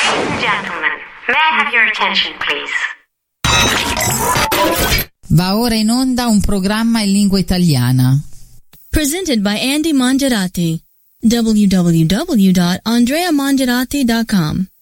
Ladies and gentlemen, may I have your attention, please? Va ora in onda un programma in lingua italiana. Presented by Andy Mangiarati. www.andreamangiarati.com